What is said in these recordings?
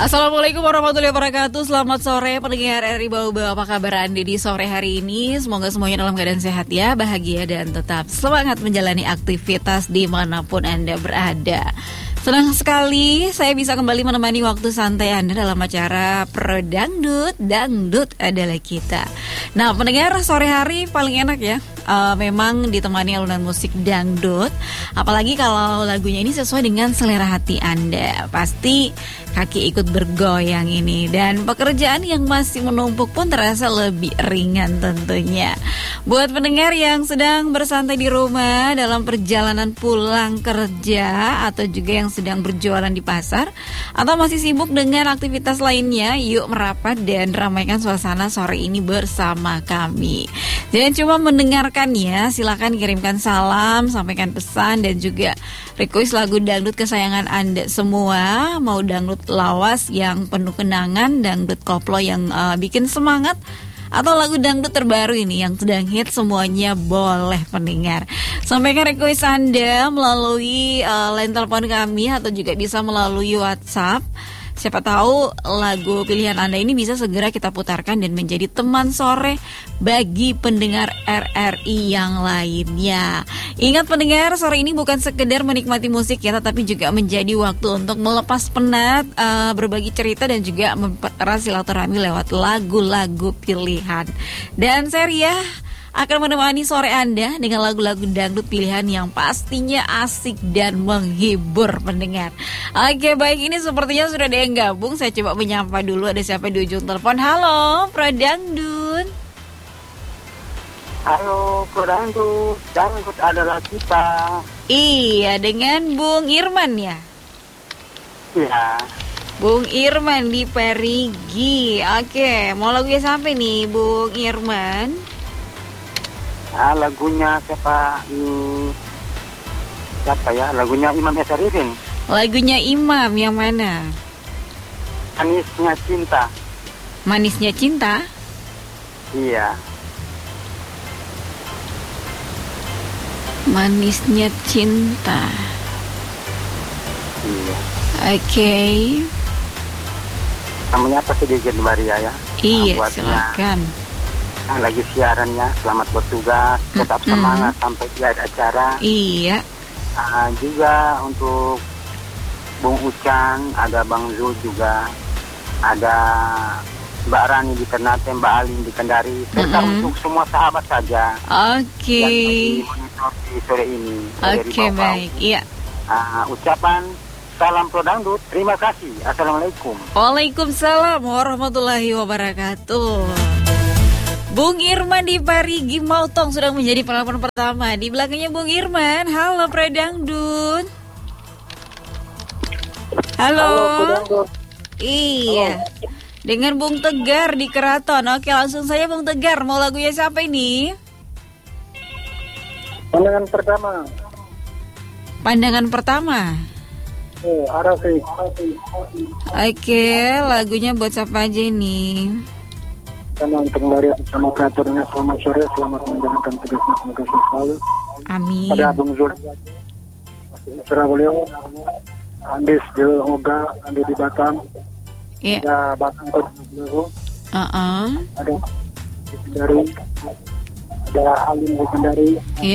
Assalamualaikum warahmatullahi wabarakatuh. Selamat sore pendengar RRI Bau-Bau. Apa kabar Anda di sore hari ini? Semoga semuanya dalam keadaan sehat ya, bahagia dan tetap semangat menjalani aktivitas dimanapun Anda berada. Senang sekali saya bisa kembali menemani waktu santai Anda dalam acara Pro Dangdut. Dangdut adalah kita. Nah, pendengar, sore hari paling enak ya, memang ditemani alunan musik dangdut. Apalagi kalau lagunya ini sesuai dengan selera hati Anda. Pasti kaki ikut bergoyang ini. Dan pekerjaan yang masih menumpuk pun terasa lebih ringan tentunya. Buat pendengar yang sedang bersantai di rumah dalam perjalanan pulang kerja, atau juga yang sedang berjualan di pasar, atau masih sibuk dengan aktivitas lainnya, yuk merapat dan ramaikan suasana sore ini bersama kami. Jangan cuma mendengarkan ya, silakan kirimkan salam, sampaikan pesan dan juga request lagu dangdut kesayangan Anda semua. Mau dangdut lawas yang penuh kenangan, dangdut koplo yang bikin semangat, atau lagu dangdut terbaru ini yang sedang hit, semuanya boleh pendengar. Sampaikan request Anda melalui line telepon kami atau juga bisa melalui WhatsApp. Siapa tahu lagu pilihan Anda ini bisa segera kita putarkan dan menjadi teman sore bagi pendengar RRI yang lainnya. Ingat pendengar, sore ini bukan sekedar menikmati musik ya, tetapi juga menjadi waktu untuk melepas penat, berbagi cerita dan juga mempererat silaturahmi lewat lagu-lagu pilihan. Dan Seria akan menemani sore Anda dengan lagu-lagu dangdut pilihan yang pastinya asik dan menghibur pendengar. Oke, baik, ini sepertinya sudah ada yang gabung. Saya coba menyapa dulu, ada siapa di ujung telepon. Halo, Pro Dangdut. Halo, Pro Dangdut. Dangdut adalah kita. Iya, dengan Bung Irman ya? Iya. Bung Irman di Parigi. Oke, mau lagunya sampai nih Bung Irman? Lagunya siapa ya? Lagunya Imam Esarifin. Lagunya Imam yang mana? Manisnya Cinta. Manisnya Cinta? Iya. Manisnya Cinta. Iya. Oke. Namanya apa sih, Dirjen Maria ya? Iya, silakan. Lagi siarannya, selamat bertugas, tetap semangat sampai di acara. Iya. Juga untuk Bung Ucan, ada Bang Zul juga, ada Mbak Rani di Ternate, Mbak Alin di Kendari, serta untuk semua sahabat saja. Oke. Yang lagi monitor di sore ini. Oke, baik. Iya. Ucapan salam Pro Dangdut, terima kasih. Assalamualaikum. Waalaikumsalam warahmatullahi wabarakatuh. Bung Irman di Parigi Mautong sudah menjadi penelpon pertama. Di belakangnya Bung Irman. Halo Pro Dangdut. Halo. Pro Dangdut. Iya. Dengan Bung Tegar di Keraton. Oke, langsung saja Bung Tegar. Mau lagunya siapa ini? Pandangan pertama. Pandangan pertama. Arafi. Oke, lagunya buat siapa aja ini? Sama untuk Maria, sama kreatornya, selamat sore, selamat menjalankan tugasnya, semoga selalu. Amin. Ada Bung Zul, serah beliau, Andis di Oga, Andi di Batam, ada Batam beliau, ada di Kendari, ada Alim di Kendari,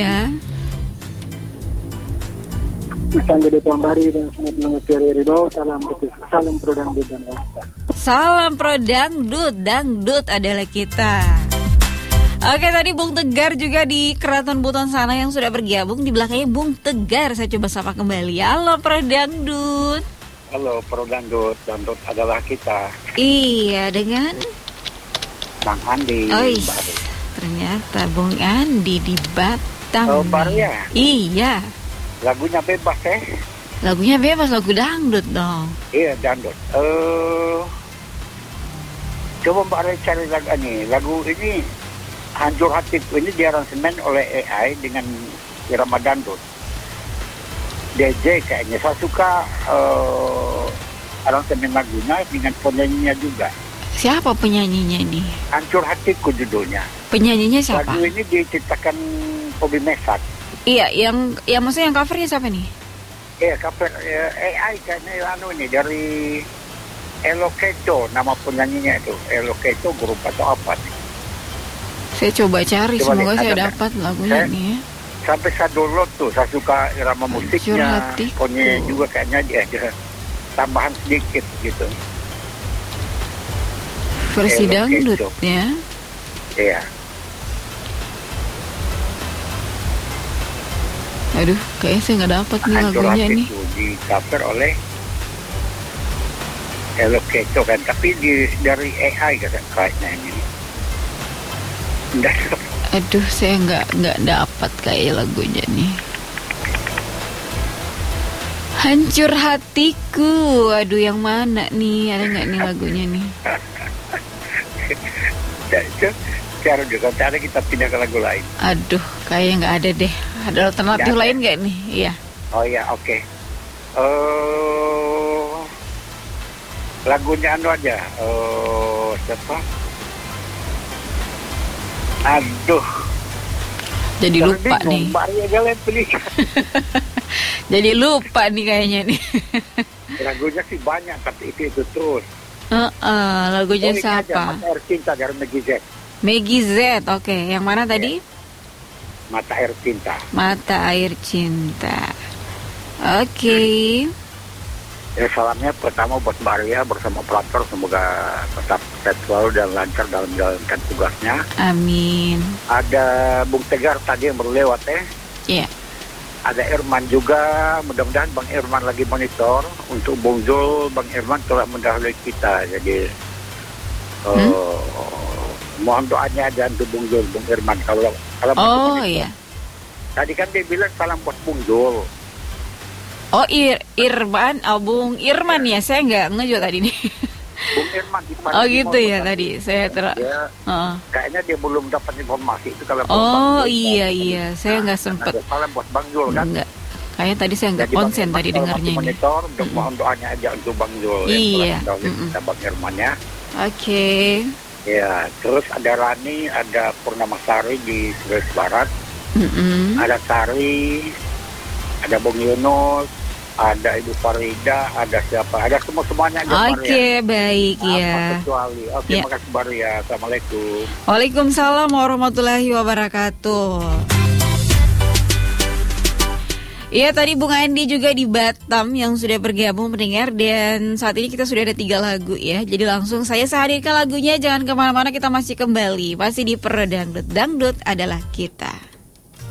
Isan di Pembari dan semua pendengar Ridho. Salam Pro Dangdut dan salam Pro Dangdut, dangdut adalah kita. Oke, tadi Bung Tegar juga di Keraton Buton sana yang sudah bergabung. Di belakangnya Bung Tegar, saya coba sapa kembali. Halo Pro Dangdut. Halo Pro Dangdut, dangdut adalah kita. Iya, dengan Bang Andi. Ternyata Bung Andi di Batam. Baru ya? Iya. Lagunya bebas Lagunya bebas, lagu dangdut dong. Iya, dangdut. Coba Mbak Ray cari lagu ini Hancur Hatiku ini diaransemen oleh AI dengan irama dangdut. DJ kayaknya. Saya suka aransemen lagunya dengan penyanyinya juga. Siapa penyanyinya ini? Hancur Hatiku judulnya. Penyanyinya siapa? Lagu ini diciptakan Bobby Mesat. Iya, yang maksudnya yang covernya siapa nih? Iya, cover AI kayaknya ini dari Elokeco, nama penyanyinya itu. Elokeco grup atau apa nih? Saya coba cari, semoga saya dapat lagunya nih ya. Sampai saya download tuh, saya suka irama musiknya. Pokoknya juga kayaknya dia ada tambahan sedikit gitu. Versi dangdut ya. Iya. Aduh, kayaknya saya nggak dapat nih lagunya nih. Di cover oleh Elokeco kan, tapi dari AI kayaknya ini. Aduh, saya nggak dapat kayak lagunya nih. Hancur hatiku. Aduh, yang mana nih? Ada nggak nih lagunya nih? Cara kita pindah ke lagu lain. Aduh, kayaknya nggak ada deh. Ada alternatif lain nggak nih? Iya. Oh iya, oke. Lagunya anu aja. Siapa? Aduh. Jadi lupa nih. Jadi lupa nih kayaknya nih. Lagunya sih banyak, tapi itu terus. Lagunya siapa? Mata Air Cinta dari Meggy Z. Meggy Z, oke. Yang mana tadi? Mata Air Cinta. Mata Air Cinta. Oke. Ya, salamnya pertama buat Mbak Arya bersama operator, semoga tetap sehat selalu dan lancar dalam menjalankan tugasnya. Amin. Ada Bung Tegar tadi yang baru lewat ya. Iya. Ada Irman juga, mudah-mudahan Bang Irman lagi monitor. Untuk Bung Zul, Bang Irman telah mendahului kita, jadi mohon doanya aja untuk Bung Zul, Bung Irman kalau iya. Tadi kan dia bilang salam buat Bung Zul. Oh, Irman, Bung Irman ya, saya nggak ngejauh tadi nih. Bung Irman di Oh gitu ya tadi, saya kayaknya dia belum dapat informasi itu kalau. Iya, saya nggak sempat. Salam buat Bang Zul kan? Enggak, kayaknya tadi saya nggak konsen tadi dengarnya ini. Monitor, mohon doanya aja untuk Bang Zul. Iya. Kita Bang Irman ya. Oke. Ya, terus ada Rani, ada Purnamasari di Sulawesi Barat. Ada Sari, ada Bung Yunus, ada Ibu Farida, ada siapa? Ada semuanya aja. Oke, baik ya. Kecuali. Oke, makasih baru ya. Assalamualaikum. Waalaikumsalam warahmatullahi wabarakatuh. Iya, tadi Bung Andi juga di Batam yang sudah bergabung mendengar, dan saat ini kita sudah ada 3 lagu ya. Jadi langsung saya hadirkan lagunya, jangan kemana-mana, kita masih kembali. Masih di Dangdut adalah kita.